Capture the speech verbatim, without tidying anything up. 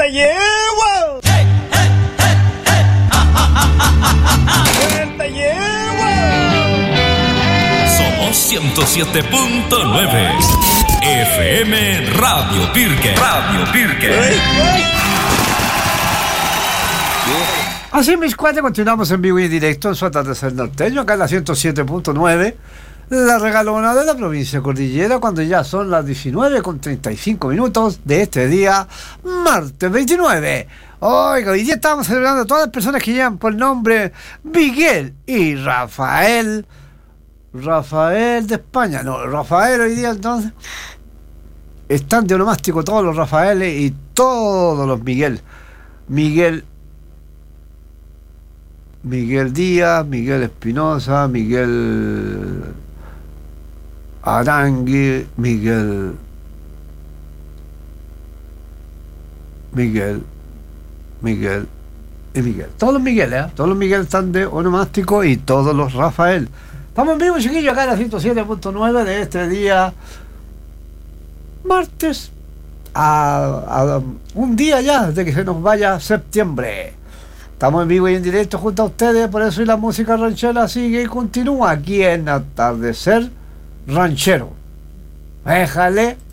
te llevo! ¡Hey, hey, hey, hey! ¡Ah, ah, ah, ah, ah, ah! ¡Te llevo! Somos ciento siete punto nueve F M Radio Pirque. Radio Pirque. ¡Hey, hey! Así mis cuates, continuamos en vivo y en directo en su atardecer norteño, acá en la ciento siete punto nueve, la regalona de la provincia Cordillera, cuando ya son las diecinueve con treinta y cinco minutos de este día, martes veintinueve. Oiga, hoy día estamos celebrando a todas las personas que llevan por nombre Miguel y Rafael. Rafael de España, no, Rafael hoy día entonces. Están de onomástico todos los Rafaeles y todos los Miguel. Miguel Miguel Díaz, Miguel Espinosa, Miguel Arangui, Miguel Miguel Miguel y Miguel. Todos los Miguel, ¿eh? Todos los Miguel están de onomástico y todos los Rafael. Estamos en vivo, chiquillos, acá en la ciento siete punto nueve de este día martes, a, a un día ya de que se nos vaya septiembre. Estamos en vivo y en directo junto a ustedes, por eso y la música ranchera sigue y continúa aquí en Atardecer Ranchero. Déjale.